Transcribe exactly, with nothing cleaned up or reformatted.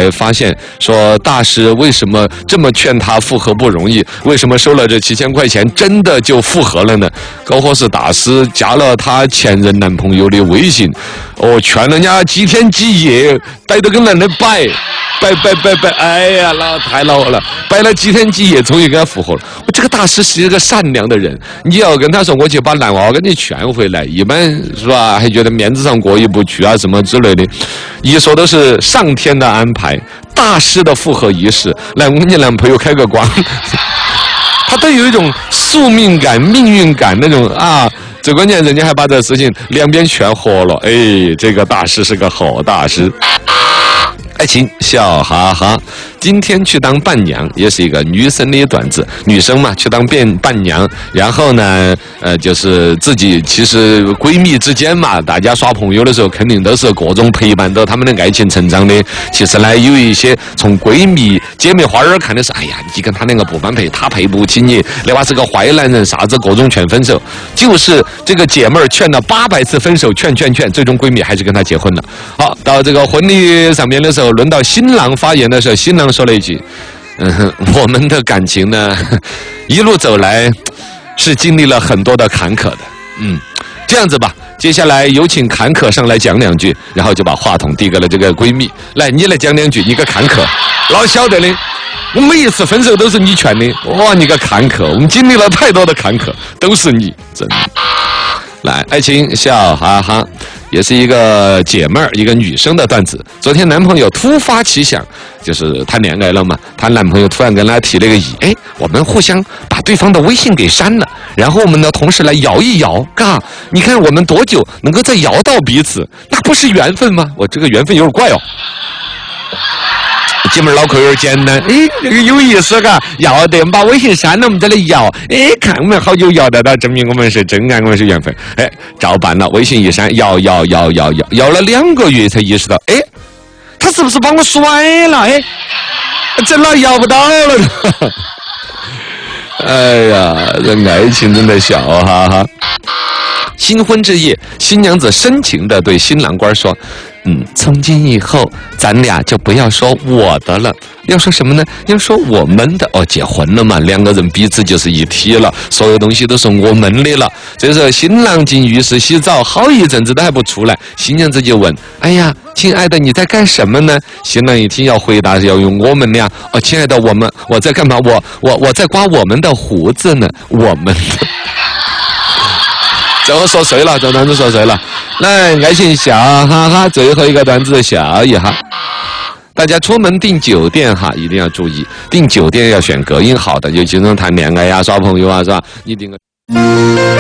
来发现，说大师为什么这么劝他复合不容易？为什么收了这七千块钱真的就复合了呢？高或是大师加了他前任男朋友的微信，哦，劝人家几天几夜逮着跟人的摆。摆摆摆摆，哎呀，老太恼了！摆了几天几夜，终于跟他复合了。我这个大师是一个善良的人，你要跟他说，我去把男娃给你劝回来，一般是吧？还觉得面子上过意不去啊，什么之类的。一说都是上天的安排，大师的复合仪式。来，我给你男朋友开个光，他都有一种宿命感、命运感那种啊。最关键，人家还把这事情两边劝和了。哎，这个大师是个好大师。爱情笑哈哈，今天去当伴娘也是一个女生的段子。女生嘛，去当变伴娘，然后呢，呃，就是自己其实闺蜜之间嘛，大家耍朋友的时候，肯定都是各种陪伴着他们的爱情成长的。其实呢，有一些从闺蜜姐妹花儿看的是，哎呀，你跟他两个不般配，他配不起你，那娃是个坏男人，啥子各种劝分手，就是这个姐妹儿劝了八百次分手，劝劝劝，最终闺蜜还是跟他结婚了。好，到这个婚礼上面的时候。轮到新郎发言的时候，新郎说了一句：“嗯，我们的感情呢，一路走来是经历了很多的坎坷的。嗯，这样子吧，接下来有请坎坷上来讲两句，然后就把话筒递给了这个闺蜜，来，你来讲两句，你个坎坷，老晓得的。我每一次分手都是你劝的，哇，你个坎坷，我们经历了太多的坎坷，都是你，真的。来，爱情笑哈哈。”也是一个姐妹儿，一个女生的段子。昨天男朋友突发奇想，就是谈恋爱了嘛，她男朋友突然跟她提了个议，哎，我们互相把对方的微信给删了，然后我们呢同时来摇一摇，嘎，你看我们多久能够再摇到彼此，那不是缘分吗？我这个缘分有点怪哦。姐妹脑壳有点简单，哎，这个有意思嘎，要得，我们把微信删了，我们再来摇，哎，看我们好久摇得到，证明我们是真爱，我们是缘分，哎，照办了，微信一删，摇摇摇摇摇，摇了两个月才意识到，哎，他是不是把我甩了？哎，真的摇不到了。哎呀，这爱情真的笑哈哈。新婚之夜，新娘子深情地对新郎官说：“嗯，从今以后，咱俩就不要说我的了，要说什么呢？要说我们的。哦，结婚了嘛，两个人彼此就是一体了，所有东西都是我们的了。这时候，新郎进浴室洗澡，好一阵子都还不出来，新娘子就问：哎呀，亲爱的，你在干什么呢？新郎一听要回答，要用我们的呀。哦，亲爱的，我们我在干嘛？我我我在刮我们的胡子呢，我们的。”最后说谁了？这段子说谁了？来，爱情笑哈哈，最后一个段子笑一下。大家出门订酒店哈，一定要注意，订酒店要选隔音好的，尤其是谈恋爱呀、耍朋友啊，是吧？你订个。